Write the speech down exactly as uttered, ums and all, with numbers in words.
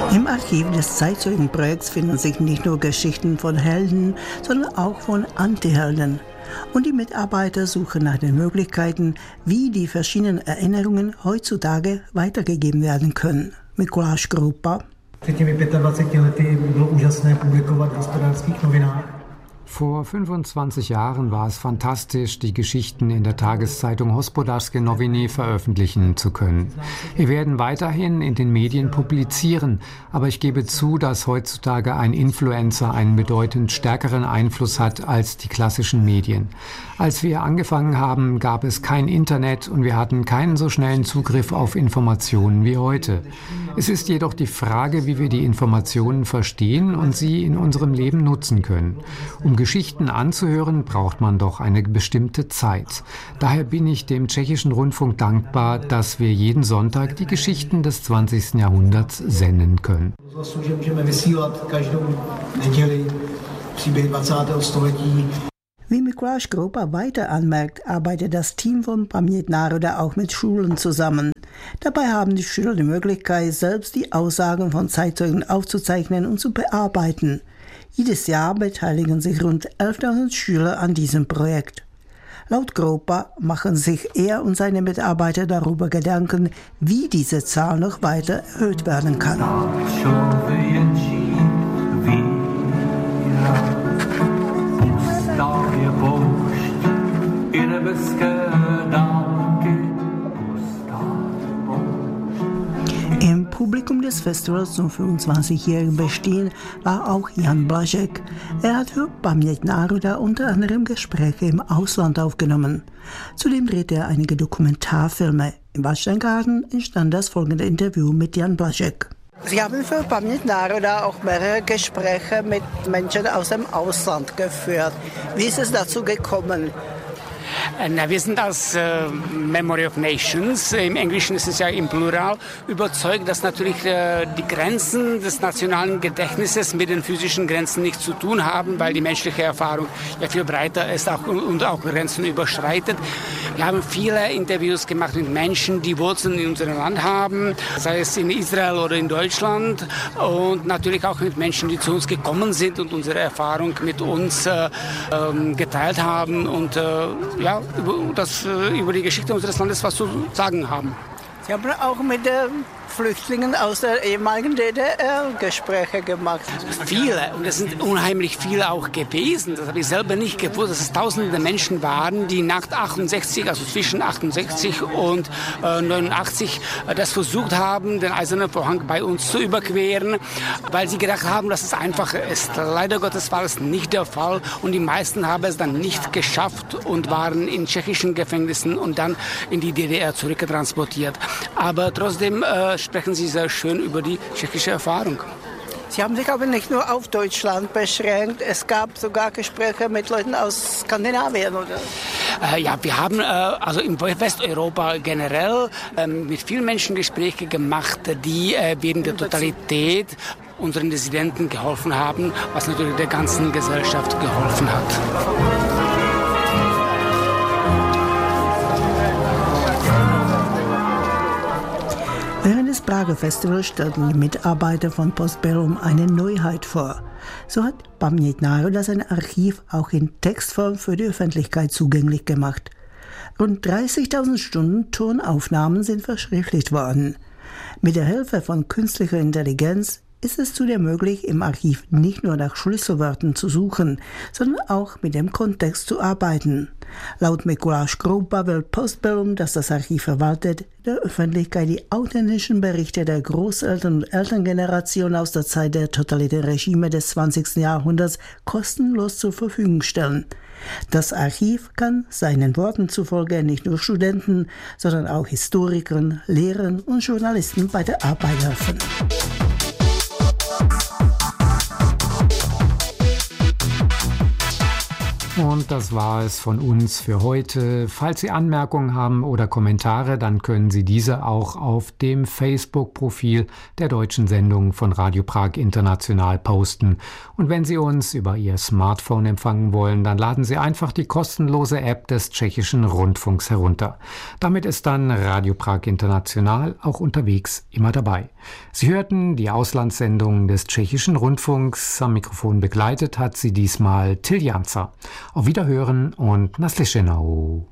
Im Archiv des Zeitzeugenprojekts finden sich nicht nur Geschichten von Helden, sondern auch von Antihelden. Und die Mitarbeiter suchen nach den Möglichkeiten, wie die verschiedenen Erinnerungen heutzutage weitergegeben werden können. Mikuláš Kroupa. Před těmi dvaceti pěti lety bylo úžasné publikovat v Hospodářských novinách. Vor fünfundzwanzig Jahren war es fantastisch, die Geschichten in der Tageszeitung Hospodářské noviny veröffentlichen zu können. Wir werden weiterhin in den Medien publizieren, aber ich gebe zu, dass heutzutage ein Influencer einen bedeutend stärkeren Einfluss hat als die klassischen Medien. Als wir angefangen haben, gab es kein Internet und wir hatten keinen so schnellen Zugriff auf Informationen wie heute. Es ist jedoch die Frage, wie wir die Informationen verstehen und sie in unserem Leben nutzen können. Um Geschichten anzuhören, braucht man doch eine bestimmte Zeit. Daher bin ich dem tschechischen Rundfunk dankbar, dass wir jeden Sonntag die Geschichten des zwanzigsten Jahrhunderts senden können. Wie Mikuláš Kroupa weiter anmerkt, arbeitet das Team von Paměť národa auch mit Schulen zusammen. Dabei haben die Schüler die Möglichkeit, selbst die Aussagen von Zeitzeugen aufzuzeichnen und zu bearbeiten. Jedes Jahr beteiligen sich rund elftausend Schüler an diesem Projekt. Laut Kroupa machen sich er und seine Mitarbeiter darüber Gedanken, wie diese Zahl noch weiter erhöht werden kann. Im Publikum des Festivals zum fünfundzwanzigjährigen Bestehen war auch Jan Blažek. Er hat für Paměť národa unter anderem Gespräche im Ausland aufgenommen. Zudem drehte er einige Dokumentarfilme. Im Waschsteingarten entstand das folgende Interview mit Jan Blažek. Sie haben für Paměť národa auch mehrere Gespräche mit Menschen aus dem Ausland geführt. Wie ist es dazu gekommen? Na, wir sind als äh, Memory of Nations, im Englischen ist es ja im Plural, überzeugt, dass natürlich äh, die Grenzen des nationalen Gedächtnisses mit den physischen Grenzen nichts zu tun haben, weil die menschliche Erfahrung ja viel breiter ist auch, und auch Grenzen überschreitet. Wir haben viele Interviews gemacht mit Menschen, die Wurzeln in unserem Land haben, sei es in Israel oder in Deutschland, und natürlich auch mit Menschen, die zu uns gekommen sind und unsere Erfahrung mit uns äh, äh, geteilt haben und äh, ja, über, das, über die Geschichte unseres Landes was zu sagen haben. Sie haben auch mit den Flüchtlingen aus der ehemaligen D D R Gespräche gemacht. Viele, und es sind unheimlich viele auch gewesen. Das habe ich selber nicht gewusst, dass es tausende Menschen waren, die nach achtundsechzig, also zwischen achtundsechzig und äh, neunundachtzig, äh, das versucht haben, den Eisernen Vorhang bei uns zu überqueren, weil sie gedacht haben, dass es einfacher ist. Leider Gottes war es nicht der Fall und die meisten haben es dann nicht geschafft und waren in tschechischen Gefängnissen und dann in die D D R zurückgetransportiert. Aber trotzdem äh, sprechen Sie sehr schön über die tschechische Erfahrung. Sie haben sich aber nicht nur auf Deutschland beschränkt, es gab sogar Gespräche mit Leuten aus Skandinavien, oder? Äh, ja, wir haben äh, also in Westeuropa generell äh, mit vielen Menschen Gespräche gemacht, die äh, während der Totalität unseren Dissidenten geholfen haben, was natürlich der ganzen Gesellschaft geholfen hat. Während des Prager Festivals stellten die Mitarbeiter von Postbellum eine Neuheit vor. So hat Paměť národa sein Archiv auch in Textform für die Öffentlichkeit zugänglich gemacht. Rund dreißigtausend Stunden Tonaufnahmen sind verschriftlicht worden. Mit der Hilfe von künstlicher Intelligenz ist es zudem möglich, im Archiv nicht nur nach Schlüsselwörtern zu suchen, sondern auch mit dem Kontext zu arbeiten. Laut Mikuláš Kroupa will Postbellum, das das Archiv verwaltet, der Öffentlichkeit die authentischen Berichte der Großeltern- und Elterngeneration aus der Zeit der totalitären Regime des zwanzigsten Jahrhunderts kostenlos zur Verfügung stellen. Das Archiv kann seinen Worten zufolge nicht nur Studenten, sondern auch Historikern, Lehrern und Journalisten bei der Arbeit helfen. Und das war es von uns für heute. Falls Sie Anmerkungen haben oder Kommentare, dann können Sie diese auch auf dem Facebook-Profil der deutschen Sendung von Radio Prag International posten. Und wenn Sie uns über Ihr Smartphone empfangen wollen, dann laden Sie einfach die kostenlose App des Tschechischen Rundfunks herunter. Damit ist dann Radio Prag International auch unterwegs immer dabei. Sie hörten die Auslandssendung des Tschechischen Rundfunks. Am Mikrofon begleitet hat sie diesmal Till Janzer. Auf Wiederhören und naslyšenou.